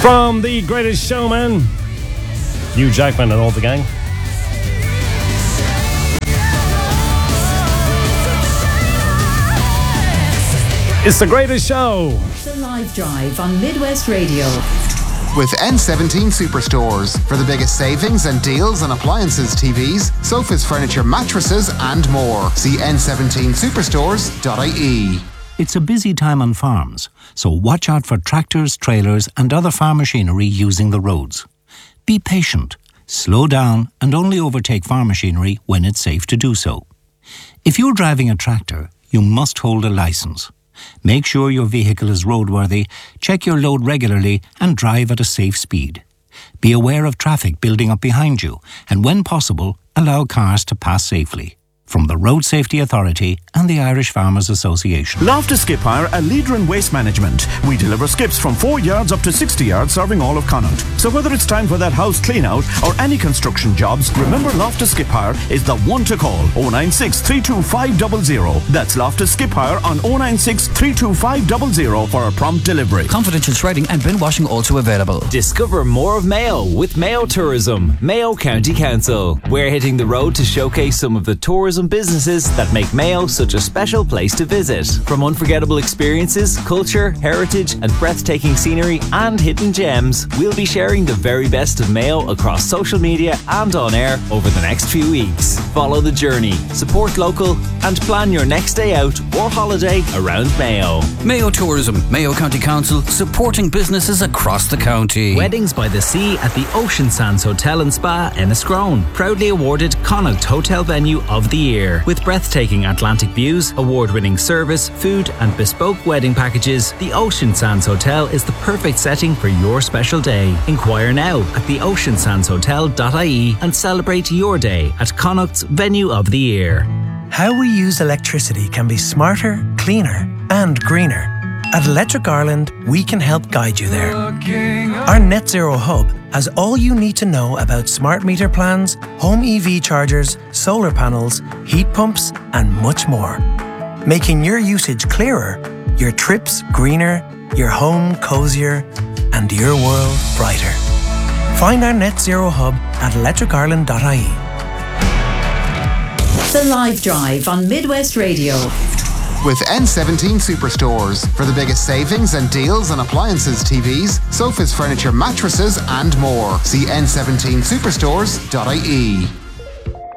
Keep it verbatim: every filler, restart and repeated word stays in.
From The Greatest Showman, Hugh Jackman and all the gang. It's The Greatest Show. The Live Drive on Midwest Radio. With N seventeen Superstores for the biggest savings and deals on appliances, T Vs, sofas, furniture, mattresses and more. See N seventeen superstores dot I E. It's a busy time on farms, so watch out for tractors, trailers and other farm machinery using the roads. Be patient, slow down and only overtake farm machinery when it's safe to do so. If you're driving a tractor, you must hold a licence. Make sure your vehicle is roadworthy, check your load regularly and drive at a safe speed. Be aware of traffic building up behind you and when possible, allow cars to pass safely. From the Road Safety Authority and the Irish Farmers Association. Loftus Skip Hire, a leader in waste management. We deliver skips from four yards up to sixty yards, serving all of Connaught. So whether it's time for that house clean out or any construction jobs, remember Loftus Skip Hire is the one to call. oh nine six, three two five zero zero. That's Loftus Skip Hire on oh nine six, three two five zero zero for a prompt delivery. Confidential shredding and bin washing also available. Discover more of Mayo with Mayo Tourism, Mayo County Council. We're hitting the road to showcase some of the tourism businesses that make Mayo such a special place to visit. From unforgettable experiences, culture, heritage and breathtaking scenery and hidden gems, we'll be sharing the very best of Mayo across social media and on air over the next few weeks. Follow the journey, support local and plan your next day out or holiday around Mayo. Mayo Tourism, Mayo County Council, supporting businesses across the county. Weddings by the Sea at the Ocean Sands Hotel and Spa, Enniscrone. Proudly awarded Connaught Hotel Venue of the Year. With breathtaking Atlantic views, award-winning service, food and bespoke wedding packages, the Ocean Sands Hotel is the perfect setting for your special day. Inquire now at the ocean sands hotel dot I E and celebrate your day at Connaught's Venue of the Year. How we use electricity can be smarter, cleaner and greener. At Electric Ireland, we can help guide you there. Our Net Zero Hub has all you need to know about smart meter plans, home E V chargers, solar panels, heat pumps and much more. Making your usage clearer, your trips greener, your home cozier and your world brighter. Find our Net Zero Hub at electric ireland dot I E. The Live Drive on Midwest Radio. With N seventeen Superstores for the biggest savings and deals on appliances, T Vs, sofas, furniture, mattresses and more. See N seventeen superstores dot I E.